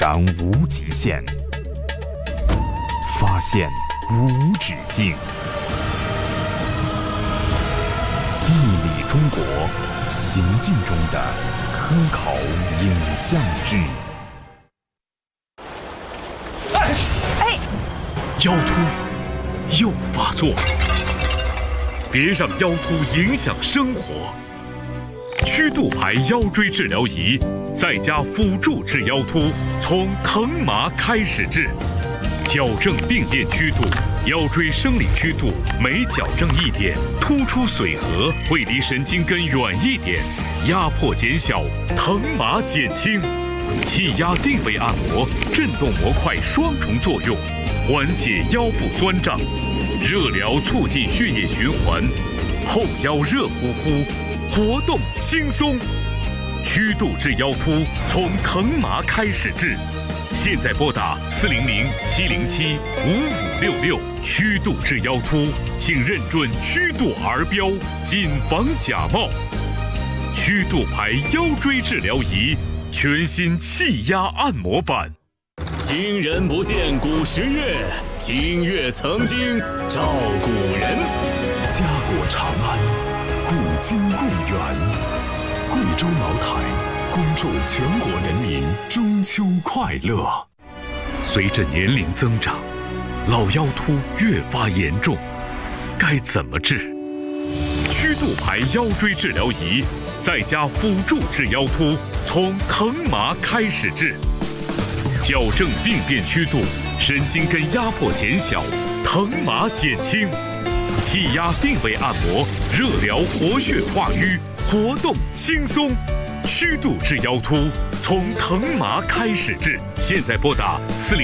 赏无极限，发现无止境。地理中国，行进中的科考影像剧。 腰突又发作，别让腰突影响生活。曲度牌腰椎治疗仪在家辅助治腰突，从疼麻开始治，矫正病变曲度，腰椎生理曲度每矫正一点，突出髓核，会离神经根远一点，压迫减小，疼麻减轻。气压定位按摩，震动模块双重作用，缓解腰部酸胀，热疗促进血液循环，后腰热乎乎，活动轻松。曲度治腰突，从疼麻开始治。现在拨打400-707-5566，曲度治腰突，请认准曲度儿标，谨防假冒。曲度牌腰椎治疗仪，全新气压按摩版。 今人不见古时月，今月曾经照古人。 家国长安，古今共远。贵州茅台恭祝全国人民中秋快乐。 随着年龄增长，老腰突越发严重，该怎么治？曲度牌腰椎治疗仪在家辅助治腰突，从疼麻开始治，矫正病变曲度，神经根压迫减小，疼麻减轻，气压定位按摩，热疗活血化瘀，活动轻松。曲度治腰突，从疼麻开始治。现在拨打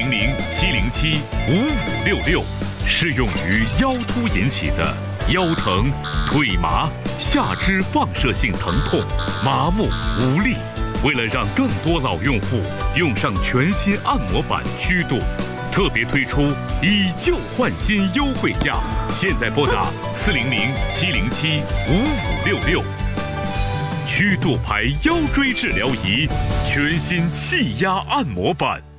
400-707-5566，适用于腰突引起的腰疼、腿麻、下肢放射性疼痛、麻木无力。为了让更多老用户用上全新按摩版曲度，特别推出以旧换新优惠价。现在拨打400-707-5566。曲度牌腰椎治疗仪，全新气压按摩版。